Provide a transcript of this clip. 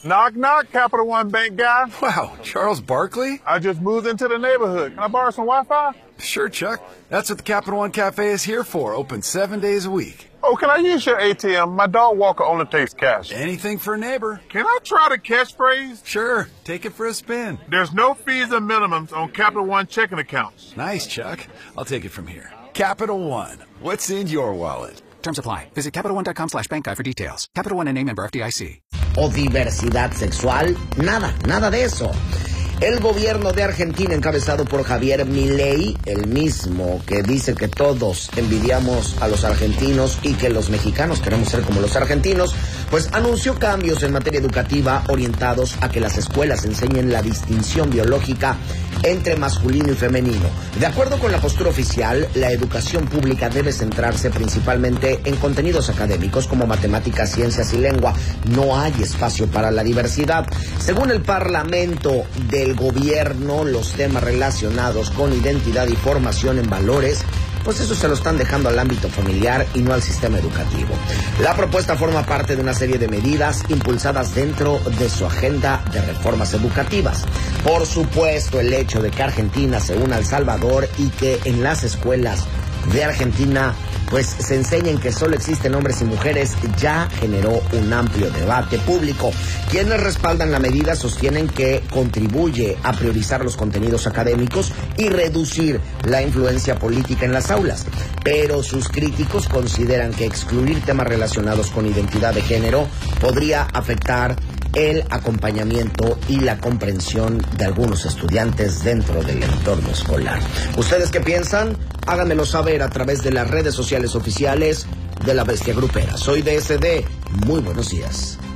Knock, knock, Capital One Bank guy. Wow, Charles Barkley? I just moved into the neighborhood. Can I borrow some Wi-Fi? Sure, Chuck. That's what the Capital One Cafe is here for. Open 7 days a week. Oh, can I use your ATM? My dog walker only takes cash. Anything for a neighbor. Can I try the catchphrase? Sure, take it for a spin. There's no fees or minimums on Capital One checking accounts. Nice, Chuck. I'll take it from here. Capital One. What's in your wallet? Terms apply. Visit CapitalOne.com/bankguy for details. Capital One and a member FDIC. O diversidad sexual, nada de eso. El gobierno de Argentina, encabezado por Javier Milei, el mismo que dice que todos envidiamos a los argentinos y que los mexicanos queremos ser como los argentinos, pues anunció cambios en materia educativa orientados a que las escuelas enseñen la distinción biológica entre masculino y femenino. De acuerdo con la postura oficial, la educación pública debe centrarse principalmente en contenidos académicos como matemáticas, ciencias y lengua. No hay espacio para la diversidad. Según el Parlamento del Gobierno, los temas relacionados con identidad y formación en valores, pues eso se lo están dejando al ámbito familiar y no al sistema educativo. La propuesta forma parte de una serie de medidas impulsadas dentro de su agenda de reformas educativas. Por supuesto, el hecho de que Argentina se una a El Salvador y que en las escuelas de Argentina pues se enseñen que solo existen hombres y mujeres ya generó un amplio debate público. Quienes respaldan la medida sostienen que contribuye a priorizar los contenidos académicos y reducir la influencia política en las aulas. Pero sus críticos consideran que excluir temas relacionados con identidad de género podría afectar el acompañamiento y la comprensión de algunos estudiantes dentro del entorno escolar. ¿Ustedes qué piensan? Háganmelo saber a través de las redes sociales oficiales de La Bestia Grupera. Soy DSD. Muy buenos días.